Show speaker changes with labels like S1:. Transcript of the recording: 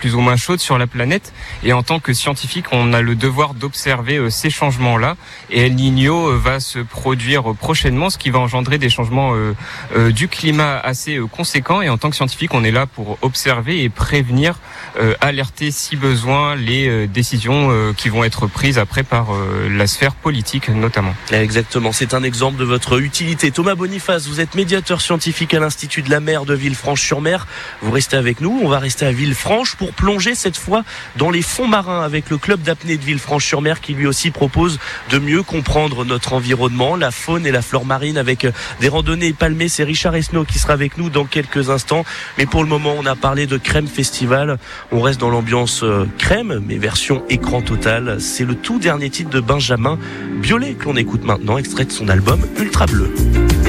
S1: plus ou moins chaudes sur la planète. Et en tant que scientifique, on a le devoir d'observer ces changements-là. Et El Niño va se produire prochainement, ce qui va engendrer des changements du climat assez conséquents. Et en tant que scientifique, on est là pour observer et prévenir, alerter si besoin les décisions qui vont être prises après par la sphère politique notamment.
S2: Exactement, c'est un exemple de votre utilité. Thomas Boniface, vous êtes médiateur scientifique à l'Institut de la mer de Villefranche-sur-Mer. Vous restez avec nous, on va rester à Villefranche pour plonger cette fois dans les fonds marins avec le club d'apnée de Villefranche-sur-Mer qui lui aussi propose de mieux comprendre notre environnement, la faune et la flore marine avec des randonnées palmées. C'est Richard Esnault qui sera avec nous dans quelques instants. Mais pour le moment, on a parlé de Crème Festival. On reste dans l'ambiance crème, mais version écran total. C'est le tout dernier titre de Benjamin Biolay que l'on écoute maintenant, extrait de son album Ultra Bleu.